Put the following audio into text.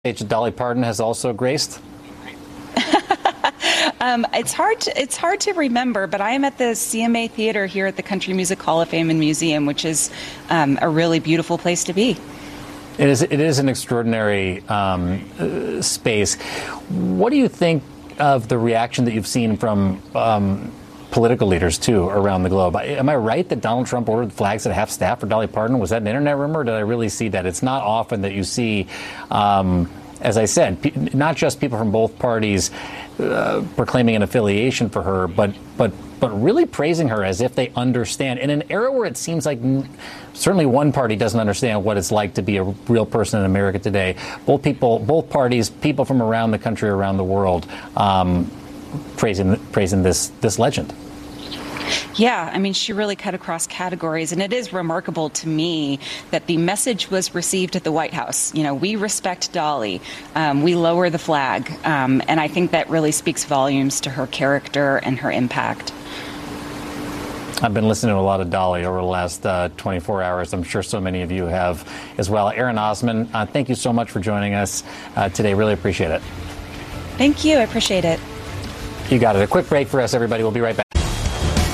Dolly Parton has also graced? It's hard to remember, but I am at the CMA Theater here at the Country Music Hall of Fame and Museum, which is a really beautiful place to be. It is an extraordinary space. What do you think of the reaction that you've seen from political leaders, too, around the globe? Am I right that Donald Trump ordered flags at half-staff for Dolly Parton? Was that an internet rumor, or did I really see that? It's not often that you see, as I said, not just people from both parties proclaiming an affiliation for her, but really praising her as if they understand. In an era where it seems like certainly one party doesn't understand what it's like to be a real person in America today, both parties, people from around the country, around the world, praising this legend. Yeah, I mean, she really cut across categories, and it is remarkable to me that the message was received at the White House. You know, we respect Dolly, we lower the flag, and I think that really speaks volumes to her character and her impact. I've been listening to a lot of Dolly over the last 24 hours. I'm sure so many of you have as well. Erin Osmond, thank you so much for joining us today. Really appreciate it. Thank you. I appreciate it. You got it. A quick break for us, everybody. We'll be right back.